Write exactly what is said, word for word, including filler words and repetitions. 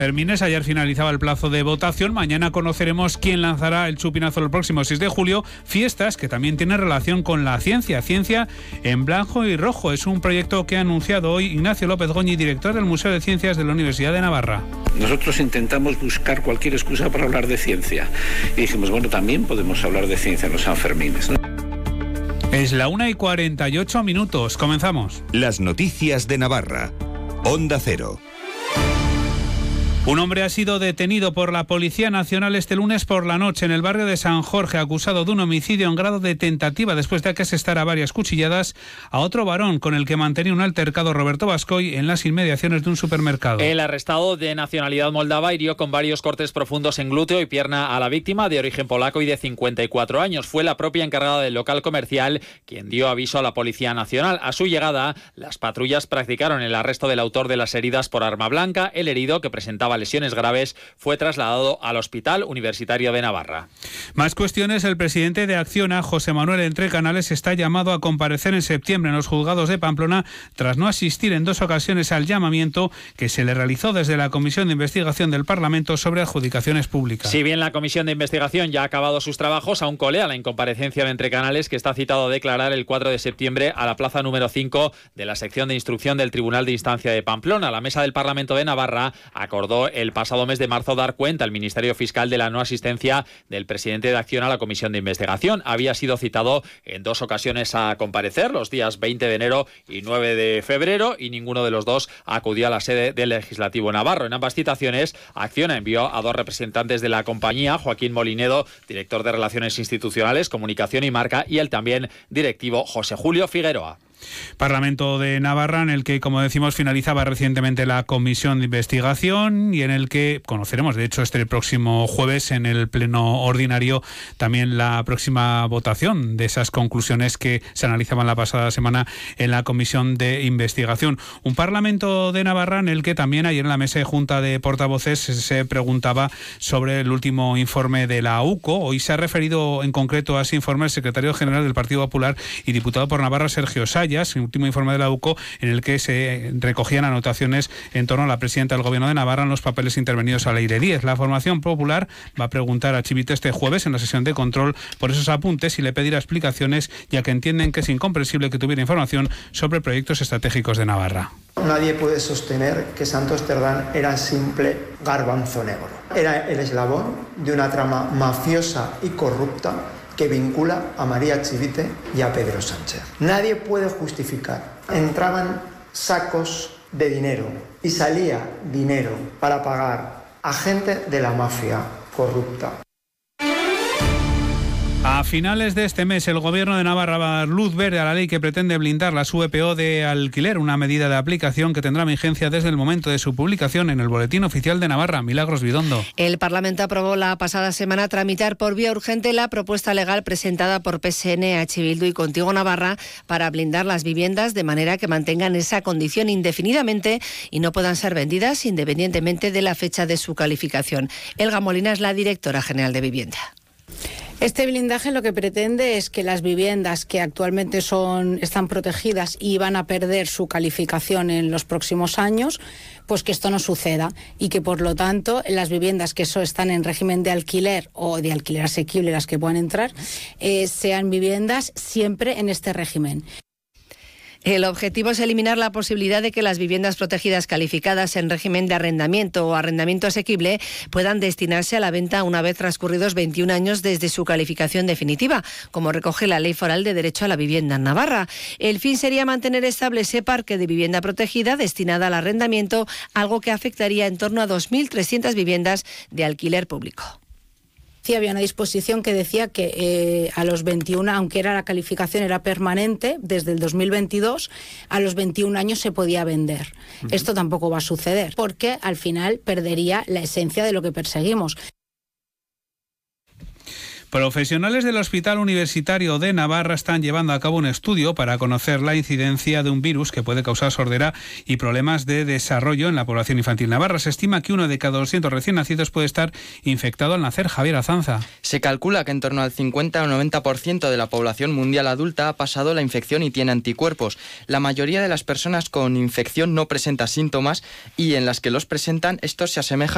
Fermines, ayer finalizaba el plazo de votación. Mañana conoceremos quién lanzará el chupinazo el próximo seis de julio. Fiestas que también tienen relación con la ciencia. Ciencia en blanco y rojo. Es un proyecto que ha anunciado hoy Ignacio López Goñi, director del Museo de Ciencias de la Universidad de Navarra. Nosotros intentamos buscar cualquier excusa para hablar de ciencia. Y dijimos, bueno, también podemos hablar de ciencia en los Sanfermines, ¿no? Es la una y cuarenta y ocho minutos. Comenzamos. Las noticias de Navarra. Onda Cero. Un hombre ha sido detenido por la Policía Nacional este lunes por la noche en el barrio de San Jorge, acusado de un homicidio en grado de tentativa después de que asestara varias cuchilladas a otro varón con el que mantenía un altercado, Roberto Bascoy, en las inmediaciones de un supermercado. El arrestado, de nacionalidad moldava, hirió con varios cortes profundos en glúteo y pierna a la víctima, de origen polaco y de cincuenta y cuatro años. Fue la propia encargada del local comercial quien dio aviso a la Policía Nacional. A su llegada, las patrullas practicaron el arresto del autor de las heridas por arma blanca. El herido, que presentaba lesiones graves, fue trasladado al Hospital Universitario de Navarra. Más cuestiones. El presidente de Acciona, José Manuel Entrecanales, está llamado a comparecer en septiembre en los juzgados de Pamplona tras no asistir en dos ocasiones al llamamiento que se le realizó desde la Comisión de Investigación del Parlamento sobre adjudicaciones públicas. Si bien la Comisión de Investigación ya ha acabado sus trabajos, aún colea la incomparecencia de Entrecanales, que está citado a declarar el cuatro de septiembre a la plaza número cinco de la sección de instrucción del Tribunal de Instancia de Pamplona. La Mesa del Parlamento de Navarra acordó el pasado mes de marzo dar cuenta al Ministerio Fiscal de la no asistencia del presidente de Acción a la Comisión de Investigación. Había sido citado en dos ocasiones a comparecer, los días veinte de enero y nueve de febrero, y ninguno de los dos acudió a la sede del Legislativo navarro. En ambas citaciones, Acciona envió a dos representantes de la compañía, Joaquín Molinedo, director de Relaciones Institucionales, Comunicación y Marca, y el también directivo José Julio Figueroa. Parlamento de Navarra, en el que, como decimos, finalizaba recientemente la comisión de investigación y en el que conoceremos, de hecho, este próximo jueves en el pleno ordinario, también la próxima votación de esas conclusiones que se analizaban la pasada semana en la comisión de investigación. Un Parlamento de Navarra en el que también ayer en la mesa de Junta de Portavoces se preguntaba sobre el último informe de la U C O. Hoy se ha referido en concreto a ese informe el secretario general del Partido Popular y diputado por Navarra, Sergio Sayas, el último informe de la U C O, en el que se recogían anotaciones en torno a la presidenta del Gobierno de Navarra en los papeles intervenidos a Leire Díez. La formación popular va a preguntar a Chivite este jueves en la sesión de control por esos apuntes y le pedirá explicaciones, ya que entienden que es incomprensible que tuviera información sobre proyectos estratégicos de Navarra. Nadie puede sostener que Santos Cerdán era simple garbanzo negro. Era el eslabón de una trama mafiosa y corrupta que vincula a María Chivite y a Pedro Sánchez. Nadie puede justificar. Entraban sacos de dinero y salía dinero para pagar a gente de la mafia corrupta. A finales de este mes, el Gobierno de Navarra va a dar luz verde a la ley que pretende blindar las V P O de alquiler, una medida de aplicación que tendrá vigencia desde el momento de su publicación en el Boletín Oficial de Navarra. Milagros Bidondo. El Parlamento aprobó la pasada semana tramitar por vía urgente la propuesta legal presentada por P S N, H Bildu y Contigo Navarra para blindar las viviendas de manera que mantengan esa condición indefinidamente y no puedan ser vendidas independientemente de la fecha de su calificación. Elga Molina es la directora general de Vivienda. Este blindaje lo que pretende es que las viviendas que actualmente son, están protegidas y van a perder su calificación en los próximos años, pues que esto no suceda y que por lo tanto las viviendas que so, están en régimen de alquiler o de alquiler asequible, las que puedan entrar, eh, sean viviendas siempre en este régimen. El objetivo es eliminar la posibilidad de que las viviendas protegidas calificadas en régimen de arrendamiento o arrendamiento asequible puedan destinarse a la venta una vez transcurridos veintiún años desde su calificación definitiva, como recoge la Ley Foral de Derecho a la Vivienda en Navarra. El fin sería mantener estable ese parque de vivienda protegida destinada al arrendamiento, algo que afectaría en torno a dos mil trescientas viviendas de alquiler público. Sí, había una disposición que decía que eh, a los veintiún, aunque era la calificación era permanente, desde el dos mil veintidós, a los veintiún años se podía vender. Uh-huh. Esto tampoco va a suceder, porque al final perdería la esencia de lo que perseguimos. Profesionales del Hospital Universitario de Navarra están llevando a cabo un estudio para conocer la incidencia de un virus que puede causar sordera y problemas de desarrollo en la población infantil navarra. Se estima que uno de cada doscientos recién nacidos puede estar infectado al nacer. Javier Azanza. Se calcula que en torno al cincuenta o noventa por ciento de la población mundial adulta ha pasado la infección y tiene anticuerpos. La mayoría de las personas con infección no presenta síntomas y en las que los presentan, estos se asemejan